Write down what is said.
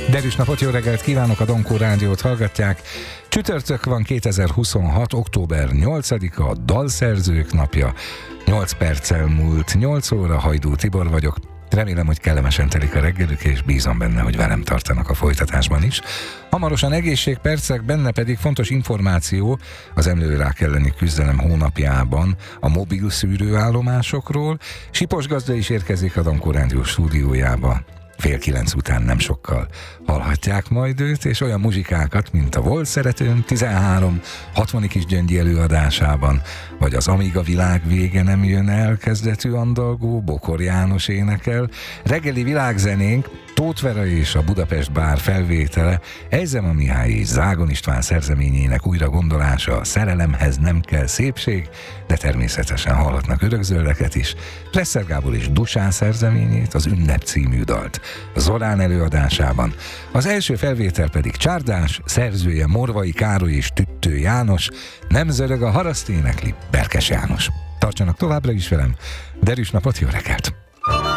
Derűs napot, jó reggelt kívánok, a Donkó Rádiót hallgatják. Csütörtök van, 2026. október 8-a, a Dalszerzők napja. 8 perccel múlt 8 óra, Hajdú Tibor vagyok. Remélem, hogy kellemesen telik a reggelük, és bízom benne, hogy velem tartanak a folytatásban is. Hamarosan egészségpercek, benne pedig fontos információ az emlőrák elleni küzdelem hónapjában a mobil szűrőállomásokról. Sipos gazda is érkezik a Donkó Rádió stúdiójába. 8:30 után nem sokkal hallhatják majd őt, és olyan muzsikákat, mint a Volt Szeretőm 13 60 kis gyöngyi előadásában, vagy az Amíg a világ vége nem jön el kezdetű andalgó Bokor János énekel, reggeli világzenénk Tóth Vera és a Budapest Bár felvétele, Ejzema Mihály és Zágon István szerzeményének újra gondolása, a Szerelemhez nem kell szépség, de természetesen hallhatnak örökzöldeket is, Presser Gábor és Dusán szerzeményét, az Ünnep című dalt Zorán előadásában. Az első felvétel pedig Csárdás, szerzője Morvai Károly és Tüttő János, Nem zörög a haraszt énekli Berkes János. Tartsanak továbbra is velem, derűs napot, jó reggelt!